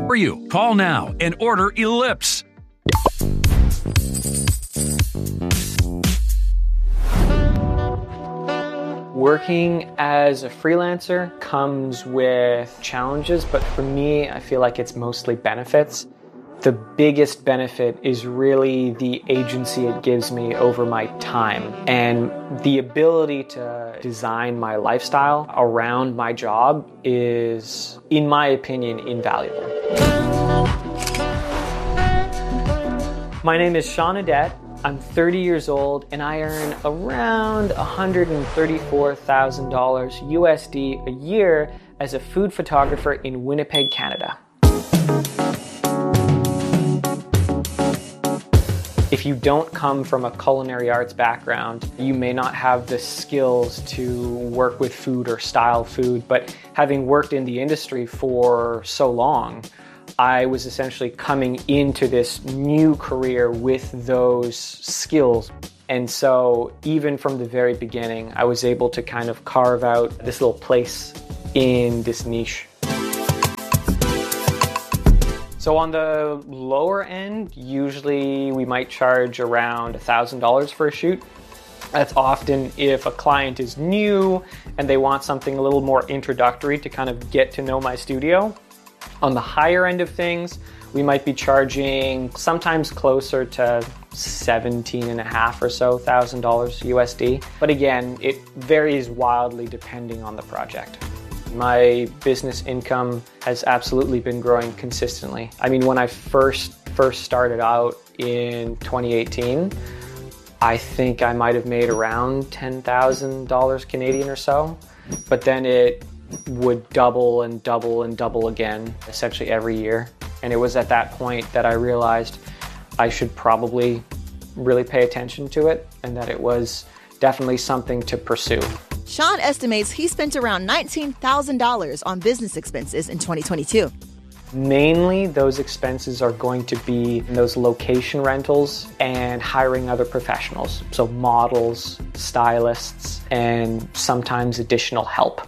for you. Call now and order Ellipse. Working as a freelancer comes with challenges, but for me, I feel like it's mostly benefits. The biggest benefit is really the agency it gives me over my time and the ability to design my lifestyle around my job is, in my opinion, invaluable. My name is Sean Adet. I'm 30 years old and I earn around $134,000 USD a year as a food photographer in Winnipeg, Canada. If you don't come from a culinary arts background, you may not have the skills to work with food or style food, but having worked in the industry for so long, I was essentially coming into this new career with those skills. And so even from the very beginning, I was able to kind of carve out this little place in this niche. So on the lower end, usually we might charge around $1,000 for a shoot. That's often if a client is new and they want something a little more introductory to kind of get to know my studio. On the higher end of things, we might be charging sometimes closer to $17,500 or so USD. But again, it varies wildly depending on the project. My business income has absolutely been growing consistently. I mean, when I first started out in 2018, I think I might have made around $10,000 Canadian or so, but then it would double and double and double again, essentially every year. And it was at that point that I realized I should probably really pay attention to it and that it was definitely something to pursue. Sean estimates he spent around $19,000 on business expenses in 2022. Mainly, those expenses are going to be those location rentals and hiring other professionals. So models, stylists, and sometimes additional help.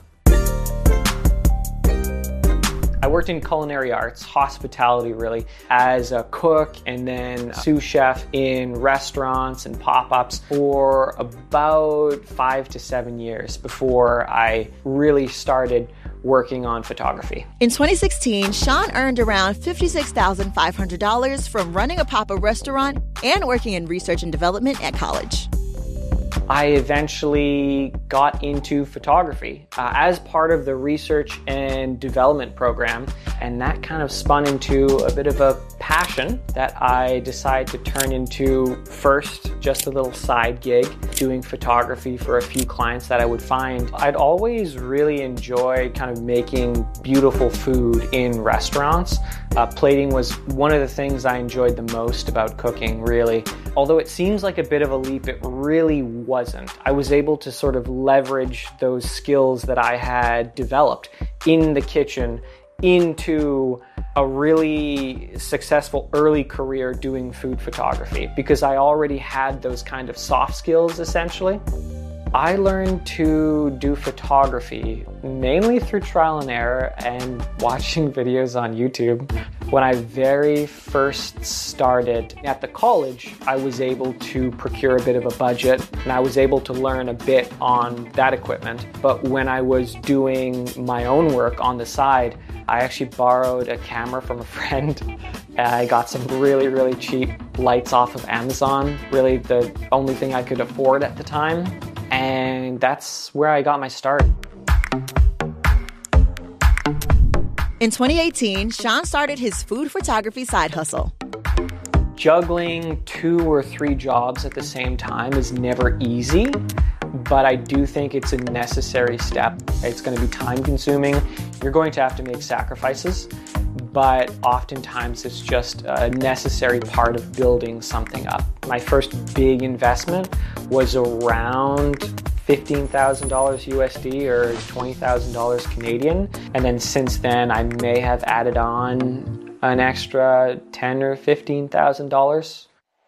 I worked in culinary arts, hospitality really, as a cook and then sous chef in restaurants and pop-ups for about 5 to 7 years before I really started working on photography. In 2016, Sean earned around $56,500 from running a pop-up restaurant and working in research and development at college. I eventually got into photography as part of the research and development program, and that kind of spun into a bit of a passion that I decided to turn into first just a little side gig, doing photography for a few clients that I would find. I'd always really enjoyed kind of making beautiful food in restaurants. Plating was one of the things I enjoyed the most about cooking, really. Although it seems like a bit of a leap, it really wasn't. I was able to sort of leverage those skills that I had developed in the kitchen into a really successful early career doing food photography because I already had those kind of soft skills essentially. I learned to do photography mainly through trial and error and watching videos on YouTube. When I very first started at the college, I was able to procure a bit of a budget and I was able to learn a bit on that equipment. But when I was doing my own work on the side, I actually borrowed a camera from a friend. I got some really, really cheap lights off of Amazon, really the only thing I could afford at the time. And that's where I got my start. In 2018, Sean started his food photography side hustle. Juggling 2 or 3 jobs at the same time is never easy, but I do think it's a necessary step. It's going to be time consuming. You're going to have to make sacrifices, but oftentimes it's just a necessary part of building something up. My first big investment was around $15,000 USD or $20,000 Canadian. And then since then, I may have added on an extra $10,000 or $15,000.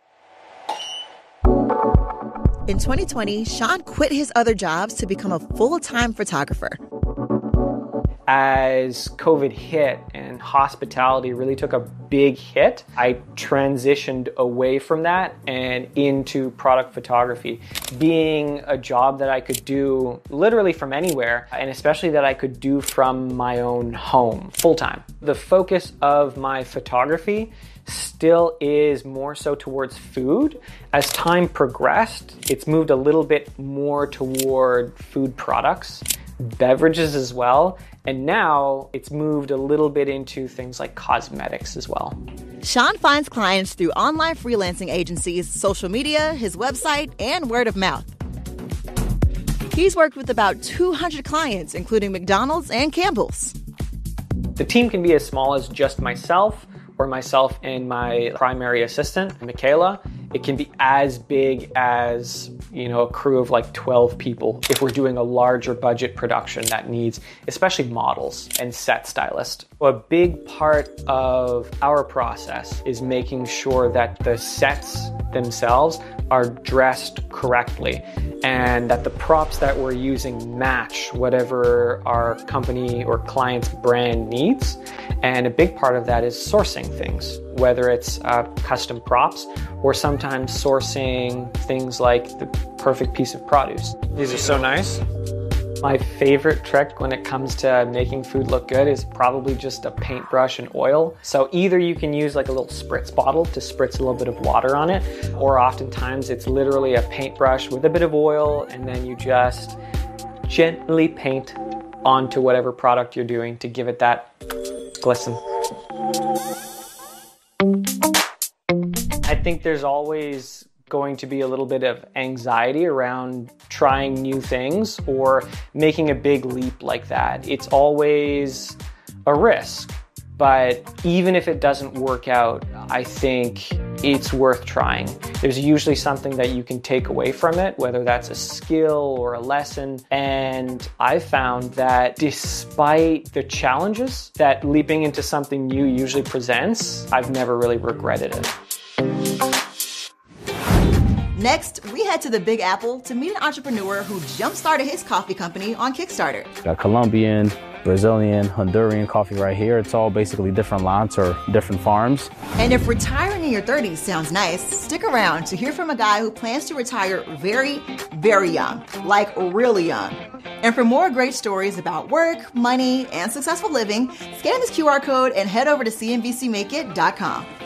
In 2020, Sean quit his other jobs to become a full-time photographer. As COVID hit and hospitality really took a big hit, I transitioned away from that and into product photography, being a job that I could do literally from anywhere, and especially that I could do from my own home full-time. The focus of my photography still is more so towards food. As time progressed, it's moved a little bit more toward food products, beverages as well, and now it's moved a little bit into things like cosmetics as well. Sean finds clients through online freelancing agencies, social media, his website, and word of mouth. He's worked with about 200 clients, including McDonald's and Campbell's. The team can be as small as just myself or myself and my primary assistant, Michaela. It can be as big as, a crew of like 12 people if we're doing a larger budget production that needs especially models and set stylists. A big part of our process is making sure that the sets themselves are dressed correctly and that the props that we're using match whatever our company or client's brand needs. And a big part of that is sourcing things, whether it's custom props or sometimes sourcing things like the perfect piece of produce. These are so nice. My favorite trick when it comes to making food look good is probably just a paintbrush and oil. So either you can use like a little spritz bottle to spritz a little bit of water on it, or oftentimes it's literally a paintbrush with a bit of oil, and then you just gently paint onto whatever product you're doing to give it that glisten. I think there's always going to be a little bit of anxiety around trying new things or making a big leap like that. It's always a risk, but even if it doesn't work out, I think it's worth trying. There's usually something that you can take away from it, whether that's a skill or a lesson. And I've found that despite the challenges that leaping into something new usually presents, I've never really regretted it. Next, we head to the Big Apple to meet an entrepreneur who jump-started his coffee company on Kickstarter. Got Colombian, Brazilian, Honduran coffee right here. It's all basically different lots or different farms. And if retiring in your 30s sounds nice, stick around to hear from a guy who plans to retire very, very young, like really young. And for more great stories about work, money, and successful living, scan this QR code and head over to cnbcmakeit.com.